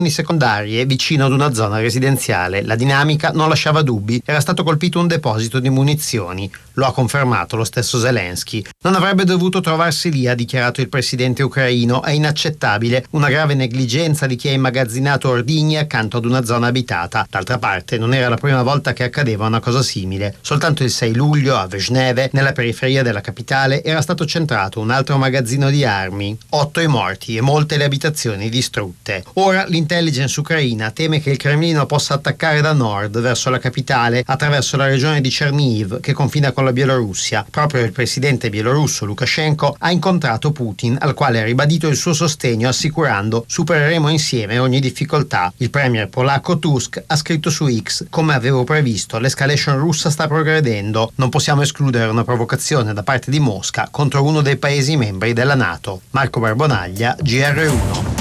secondarie vicino ad una zona residenziale. La dinamica non lasciava dubbi, era stato colpito un deposito di munizioni. Lo ha confermato lo stesso Zelensky. Non avrebbe dovuto trovarsi lì, ha dichiarato il presidente ucraino. È inaccettabile, una grave negligenza di chi ha immagazzinato ordigni accanto ad una zona abitata. D'altra parte non era la prima volta che accadeva una cosa simile. Soltanto il 6 luglio a Vezhneve, nella periferia della capitale, era stato centrato un altro magazzino di armi. 8 i morti e molte le abitazioni distrutte. Ora l'intelligence ucraina teme che il Cremlino possa attaccare da nord verso la capitale attraverso la regione di Chernihiv che confina con la Bielorussia. Proprio il presidente bielorusso Lukashenko ha incontrato Putin, al quale ha ribadito il suo sostegno assicurando: supereremo insieme ogni difficoltà. Il premier polacco Tusk ha scritto su X: come avevo previsto, l'escalation russa sta progredendo. Non possiamo escludere una provocazione da parte di Mosca contro uno dei paesi membri della NATO. Marco Barbonaglia, GR1.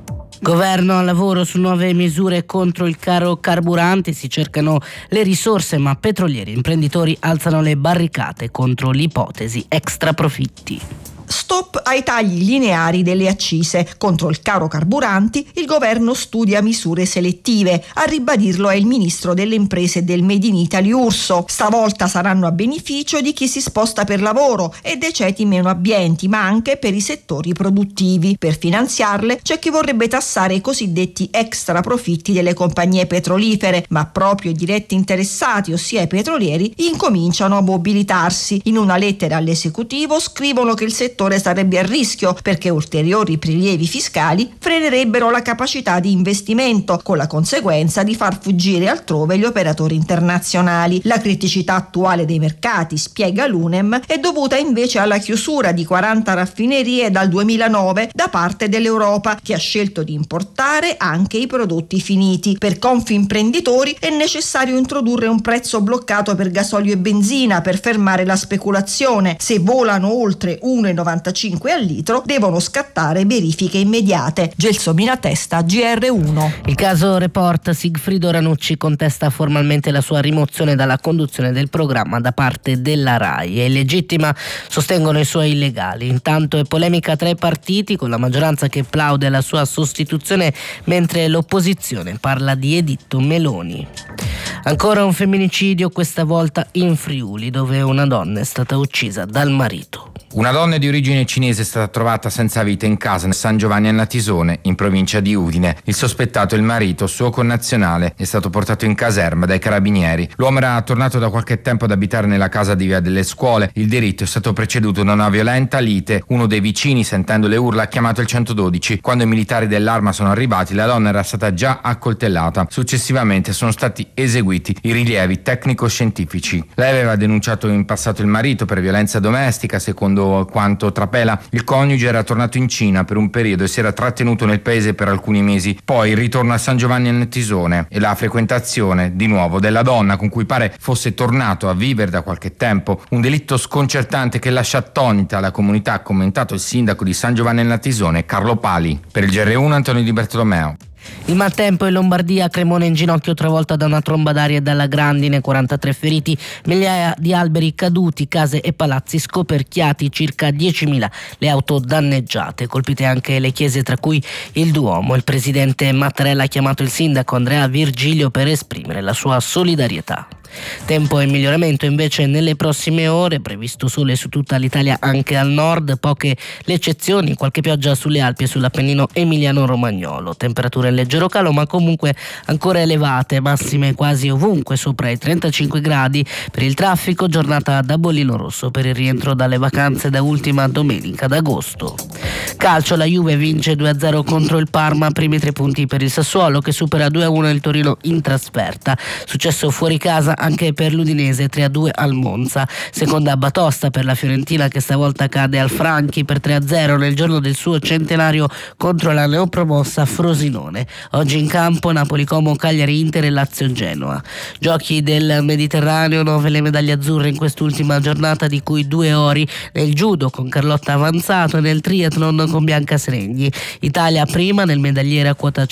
Governo al lavoro su nuove misure contro il caro carburanti, si cercano le risorse ma petrolieri e imprenditori alzano le barricate contro l'ipotesi extra profitti. Stop ai tagli lineari delle accise. Contro il caro carburanti il governo studia misure selettive. A ribadirlo è il ministro delle imprese e del Made in Italy Urso. Stavolta saranno a beneficio di chi si sposta per lavoro e dei ceti meno abbienti, ma anche per i settori produttivi. Per finanziarle c'è chi vorrebbe tassare i cosiddetti extra profitti delle compagnie petrolifere, ma proprio i diretti interessati, ossia i petrolieri, incominciano a mobilitarsi. In una lettera all'esecutivo scrivono che il settore sarebbe a rischio perché ulteriori prelievi fiscali frenerebbero la capacità di investimento, con la conseguenza di far fuggire altrove gli operatori internazionali. La criticità attuale dei mercati, spiega l'UNEM, è dovuta invece alla chiusura di 40 raffinerie dal 2009 da parte dell'Europa, che ha scelto di importare anche i prodotti finiti. Per Confimprenditori è necessario introdurre un prezzo bloccato per gasolio e benzina per fermare la speculazione. Se volano oltre 1,95 al litro devono scattare verifiche immediate. Gelsomina Testa, GR1. Il caso Report, Sigfrido Ranucci contesta formalmente la sua rimozione dalla conduzione del programma da parte della RAI. È illegittima, sostengono i suoi legali. Intanto è polemica tra i partiti, con la maggioranza che plaude alla sua sostituzione mentre l'opposizione parla di editto Meloni. Ancora un femminicidio, questa volta in Friuli, dove una donna è stata uccisa dal marito. Una donna di origine cinese è stata trovata senza vita in casa nel San Giovanni a Natisone, in provincia di Udine. Il sospettato, il marito, suo connazionale, è stato portato in caserma dai carabinieri. L'uomo era tornato da qualche tempo ad abitare nella casa di Via delle Scuole. Il delitto è stato preceduto da una violenta lite. Uno dei vicini, sentendo le urla, ha chiamato il 112. Quando i militari dell'Arma sono arrivati, la donna era stata già accoltellata. Successivamente sono stati eseguiti i rilievi tecnico-scientifici. Lei aveva denunciato in passato il marito per violenza domestica. Secondo quanto trapela, il coniuge era tornato in Cina per un periodo e si era trattenuto nel paese per alcuni mesi. Poi il ritorno a San Giovanni a Natisone e la frequentazione di nuovo della donna con cui pare fosse tornato a vivere da qualche tempo. Un delitto sconcertante che lascia attonita la comunità, ha commentato il sindaco di San Giovanni a Natisone, Carlo Pali. Per il GR1 Antonio Di Bertolomeo. Il maltempo in Lombardia, Cremona in ginocchio travolta da una tromba d'aria e dalla grandine, 43 feriti, migliaia di alberi caduti, case e palazzi scoperchiati, circa 10.000 le auto danneggiate, colpite anche le chiese tra cui il Duomo. Il presidente Mattarella ha chiamato il sindaco Andrea Virgilio per esprimere la sua solidarietà. Tempo e miglioramento invece nelle prossime ore, previsto sole su tutta l'Italia anche al nord, poche le eccezioni, qualche pioggia sulle Alpi e sull'Appennino emiliano-romagnolo, temperature in leggero calo ma comunque ancora elevate, massime quasi ovunque sopra i 35 gradi. Per il traffico giornata da bollino rosso per il rientro dalle vacanze da ultima domenica d'agosto. Calcio, la Juve vince 2-0 contro il Parma, primi 3 punti per il Sassuolo che supera 2-1 il Torino in trasferta, successo fuori casa anche per l'Udinese, 3-2 al Monza. Seconda batosta per la Fiorentina che stavolta cade al Franchi per 3-0 nel giorno del suo centenario contro la neopromossa Frosinone. Oggi in campo Napoli-Como, Cagliari-Inter e Lazio-Genoa. Giochi del Mediterraneo, 9 le medaglie azzurre in quest'ultima giornata, di cui 2 ori nel judo con Carlotta Avanzato e nel triathlon con Bianca Serenghi. Italia prima nel medagliere a quota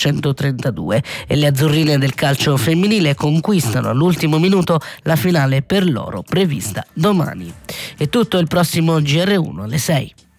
132 e le azzurrine del calcio femminile conquistano all'ultimo minuto la finale per loro prevista domani. È tutto, il prossimo GR1 alle 6.